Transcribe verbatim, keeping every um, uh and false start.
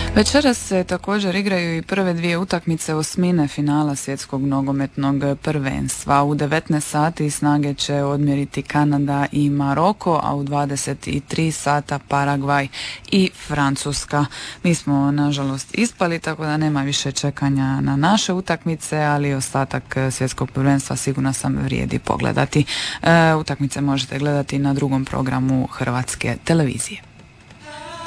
Večeras se također igraju i prve dvije utakmice osmine finala svjetskog nogometnog prvenstva. U devetnaest sati snage će odmjeriti Kanada i Maroko, a u dvadeset tri sata Paragvaj i Francuska. Mi smo nažalost ispali, tako da nema više čekanja na naše utakmice, ali ostatak svjetskog prvenstva sigurno sam vrijedi pogledati. E, utakmice možete gledati na drugom programu Hrvatske televizije.